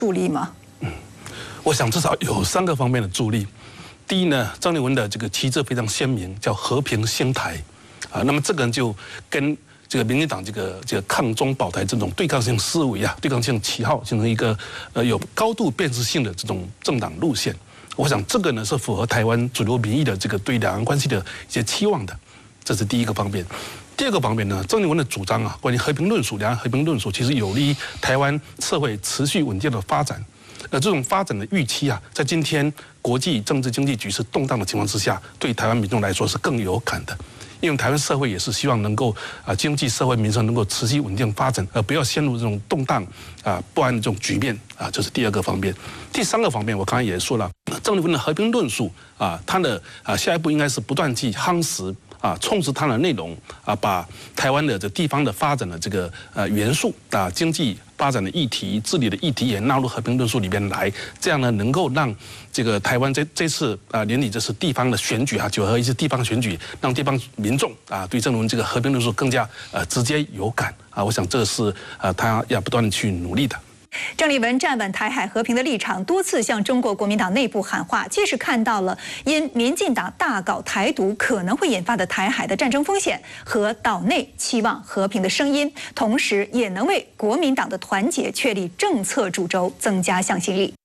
助力吗？ 我想至少有3个方面的助力。第一呢，郑丽文的这个旗帜非常鲜明，叫和平兴台，那么这个就跟这个民进党这个抗中保台这种对抗性思维对抗性旗号，形成一个有高度辨识性的这种政党路线。我想这个呢是符合台湾主流民意的这个对两岸关系的一些期望的，这是第一个方面。第二个方面呢，郑丽文的主张关于和平论述、两岸和平论述，其实有利于台湾社会持续稳定的发展。这种发展的预期在今天国际政治经济局势动荡的情况之下，对台湾民众来说是更有感的。因为台湾社会也是希望能够经济社会民生能够持续稳定发展，而不要陷入这种动荡不安的这种局面这是第二个方面。第3个方面，我刚才也说了，郑丽文的和平论述它的下一步应该是不断去夯实充实它的内容把台湾的这地方的发展的这个元素经济发展的议题、治理的议题也纳入和平论述里面来，这样呢能够让这个台湾这次年底这是地方的选举9合1是地方选举，让地方民众对郑丽文这个和平论述更加直接有感我想这是他要不断的去努力的。 郑丽文站稳台海和平的立场，多次向中国国民党内部喊话，既是看到了因民进党大搞台独可能会引发的台海的战争风险和岛内期望和平的声音，同时也能为国民党的团结确立政策主轴增加向心力。